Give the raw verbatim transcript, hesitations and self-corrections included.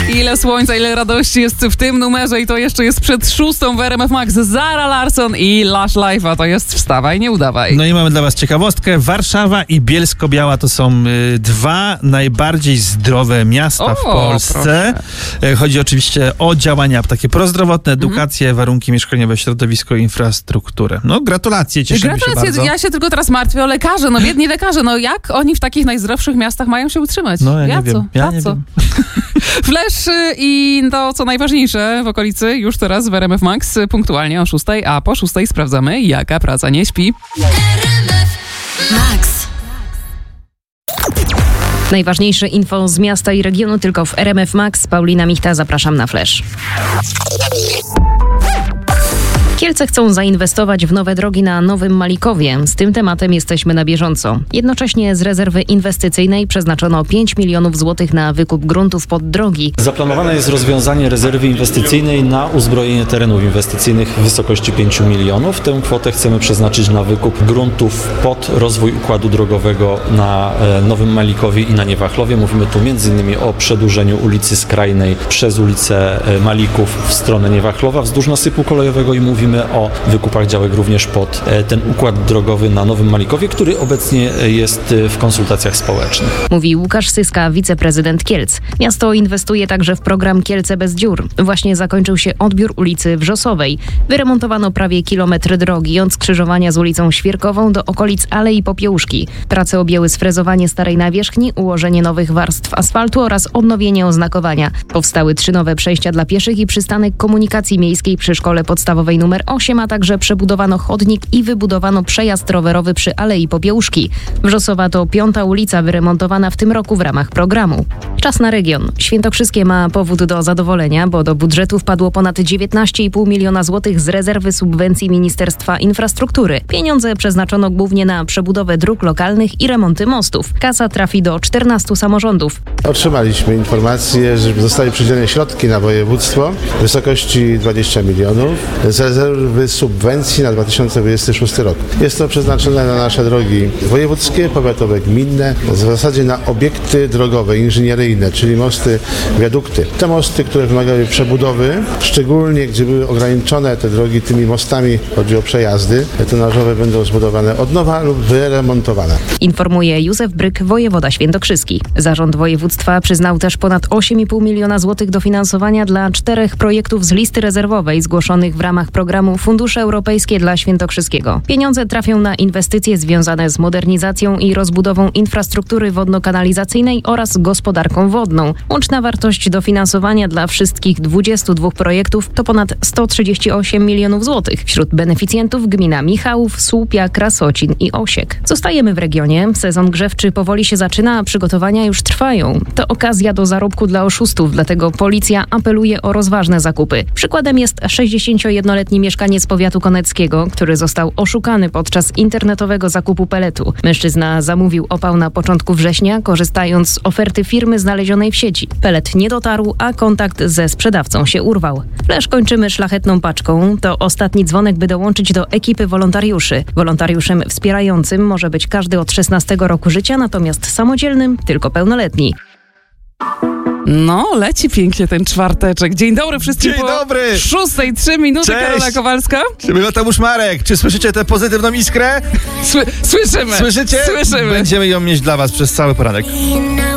Ile słońca, ile radości jest w tym numerze i to jeszcze jest przed szóstą w R M F Max. Zara Larsson i Lush Life, a to jest Wstawaj, nie udawaj. No i mamy dla was ciekawostkę. Warszawa i Bielsko-Biała to są y, dwa najbardziej zdrowe miasta O, w Polsce. proszę. Chodzi oczywiście o działania takie prozdrowotne, edukację, mhm. warunki mieszkaniowe, środowisko, infrastrukturę. No gratulacje, cieszymy Gratulacje, się bardzo. Ja się tylko teraz martwię o lekarzy, no biedni lekarze, no jak oni w takich najzdrowszych miastach mają się utrzymać? No ja, ja nie co? wiem. Ja ja nie co? wiem. Flash i to, co najważniejsze w okolicy, już teraz w R M F Max, punktualnie o szóstej, a po szóstej sprawdzamy, jaka praca nie śpi. Max. Najważniejsze info z miasta i regionu tylko w R M F Max. Paulina Michta, zapraszam na Flash. Kielce chcą zainwestować w nowe drogi na Nowym Malikowie. Z tym tematem jesteśmy na bieżąco. Jednocześnie z rezerwy inwestycyjnej przeznaczono pięć milionów złotych na wykup gruntów pod drogi. Zaplanowane jest rozwiązanie rezerwy inwestycyjnej na uzbrojenie terenów inwestycyjnych w wysokości pięć milionów. Tę kwotę chcemy przeznaczyć na wykup gruntów pod rozwój układu drogowego na Nowym Malikowie i na Niewachlowie. Mówimy tu między innymi o przedłużeniu ulicy Skrajnej przez ulicę Malików w stronę Niewachlowa wzdłuż nasypu kolejowego i mówimy o wykupach działek również pod ten układ drogowy na Nowym Malikowie, który obecnie jest w konsultacjach społecznych. Mówi Łukasz Syska, wiceprezydent Kielc. Miasto inwestuje także w program Kielce bez dziur. Właśnie zakończył się odbiór ulicy Wrzosowej. Wyremontowano prawie kilometr drogi od skrzyżowania z ulicą Świerkową do okolic Alei Popiełuszki. Prace objęły sfrezowanie starej nawierzchni, ułożenie nowych warstw asfaltu oraz odnowienie oznakowania. Powstały trzy nowe przejścia dla pieszych i przystanek komunikacji miejskiej przy szkole podstawowej numer osiem, a także przebudowano chodnik i wybudowano przejazd rowerowy przy Alei Popiełuszki. Wrzosowa to piąta ulica wyremontowana w tym roku w ramach programu. Czas na region. Świętokrzyskie ma powód do zadowolenia, bo do budżetu wpadło ponad dziewiętnaście i pół miliona złotych z rezerwy subwencji Ministerstwa Infrastruktury. Pieniądze przeznaczono głównie na przebudowę dróg lokalnych i remonty mostów. Kasa trafi do czternastu samorządów. Otrzymaliśmy informację, że zostały przydzielone środki na województwo w wysokości dwadzieścia milionów z rezerwy subwencji na dwa tysiące dwudziesty szósty rok. Jest to przeznaczone na nasze drogi wojewódzkie, powiatowe, gminne, w zasadzie na obiekty drogowe, inżynieryjne, czyli mosty, wiadukty. Te mosty, które wymagały przebudowy, szczególnie gdzie były ograniczone te drogi tymi mostami, chodzi o przejazdy, tonażowe, będą zbudowane od nowa lub wyremontowane. Informuje Józef Bryk, wojewoda świętokrzyski. Zarząd województwa przyznał też ponad osiem i pół miliona złotych dofinansowania dla czterech projektów z listy rezerwowej zgłoszonych w ramach programu Fundusze Europejskie dla Świętokrzyskiego. Pieniądze trafią na inwestycje związane z modernizacją i rozbudową infrastruktury wodno-kanalizacyjnej oraz gospodarką wodną. Łączna wartość dofinansowania dla wszystkich dwudziestu dwóch projektów to ponad sto trzydzieści osiem milionów złotych. Wśród beneficjentów gmina Michałów, Słupia, Krasocin i Osiek. Zostajemy w regionie. Sezon grzewczy powoli się zaczyna, a przygotowania już trwają. To okazja do zarobku dla oszustów, dlatego policja apeluje o rozważne zakupy. Przykładem jest sześćdziesięciojednoletni mieszkaniec powiatu koneckiego, który został oszukany podczas internetowego zakupu peletu. Mężczyzna zamówił opał na początku września, korzystając z oferty firmy znalezionej w sieci. Pelet nie dotarł, a kontakt ze sprzedawcą się urwał. Flash kończymy szlachetną paczką. To ostatni dzwonek, by dołączyć do ekipy wolontariuszy. Wolontariuszem wspierającym może być każdy od szesnastego roku życia, natomiast samodzielnym tylko pełnoletni. No, leci pięknie ten czwarteczek. Dzień dobry wszystkim. Dzień po dobry. Szóstej, trzy minuty. Cześć. Karola Kowalska. Siebie Mateusz Marek. Czy słyszycie tę pozytywną iskrę? Sły- słyszymy. Słyszycie? Słyszymy. Będziemy ją mieć dla was przez cały poranek.